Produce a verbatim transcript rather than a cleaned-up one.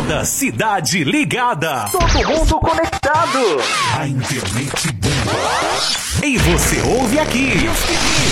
Toda cidade ligada. Todo mundo conectado. A internet bomba. E você ouve aqui.